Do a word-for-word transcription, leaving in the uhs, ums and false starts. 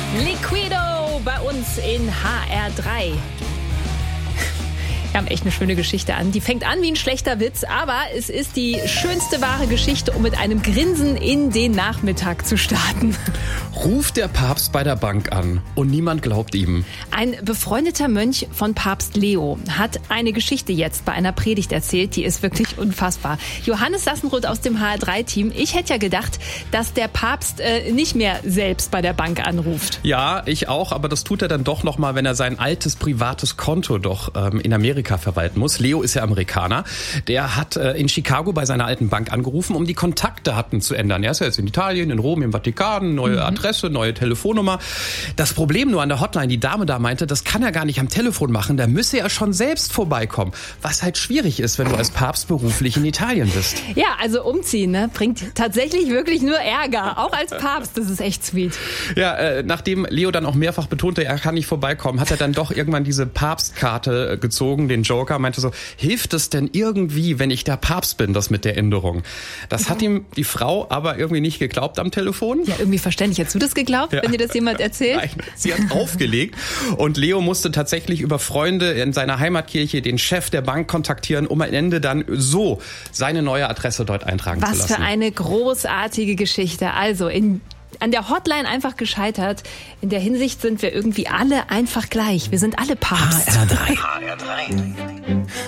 Liquido bei uns in H R drei. Wir haben echt eine schöne Geschichte an. Die fängt an wie ein schlechter Witz, aber es ist die schönste wahre Geschichte, um mit einem Grinsen in den Nachmittag zu starten. Ruft der Papst bei der Bank an und niemand glaubt ihm. Ein befreundeter Mönch von Papst Leo hat eine Geschichte jetzt bei einer Predigt erzählt, die ist wirklich unfassbar. Johannes Sassenroth aus dem H R drei Team. Ich hätte ja gedacht, dass der Papst äh, nicht mehr selbst bei der Bank anruft. Ja, ich auch, aber das tut er dann doch nochmal, wenn er sein altes privates Konto doch ähm, in Amerika verwalten muss. Leo ist ja Amerikaner. Der hat äh, in Chicago bei seiner alten Bank angerufen, um die Kontaktdaten zu ändern. Er ist ja jetzt in Italien, in Rom, im Vatikan, neue mhm. Adresse, neue Telefonnummer. Das Problem nur an der Hotline, die Dame da meinte, das kann er gar nicht am Telefon machen, da müsse er schon selbst vorbeikommen. Was halt schwierig ist, wenn du als Papst beruflich in Italien bist. Ja, also umziehen, ne, bringt tatsächlich wirklich nur Ärger. Auch als Papst, das ist echt sweet. Ja, äh, nachdem Leo dann auch mehrfach betonte, er kann nicht vorbeikommen, hat er dann doch irgendwann diese Papstkarte äh, gezogen, den Joker, meinte so, hilft es denn irgendwie, wenn ich der Papst bin, das mit der Änderung? Das hat ihm die Frau aber irgendwie nicht geglaubt am Telefon. Ja, irgendwie verständlich. Hättest du das geglaubt, ja. wenn dir das jemand erzählt? Nein, sie hat aufgelegt und Leo musste tatsächlich über Freunde in seiner Heimatkirche den Chef der Bank kontaktieren, um am Ende dann so seine neue Adresse dort eintragen Was zu lassen. Was für eine großartige Geschichte. Also in an der Hotline einfach gescheitert. In der Hinsicht sind wir irgendwie alle einfach gleich. Wir sind alle Papst. H R drei. H R drei.